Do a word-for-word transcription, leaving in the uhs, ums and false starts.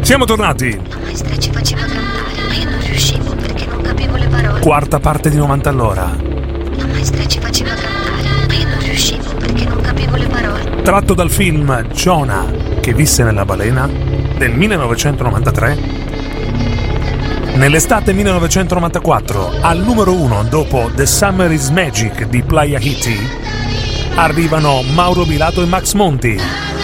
Siamo tornati. La maestra ci faceva cantare, ma io non riuscivo perché non capivo le parole. Quarta parte di novanta all'ora. La maestra ci faceva cantare, ma io non riuscivo perché non capivo le parole. Tratto dal film Jonah, che visse nella balena, del millenovecentonovantatré. Nell'estate millenovecentonovantaquattro, al numero uno dopo The Summer is Magic di Playa Hitty, arrivano Mauro Bilato e Max Monti.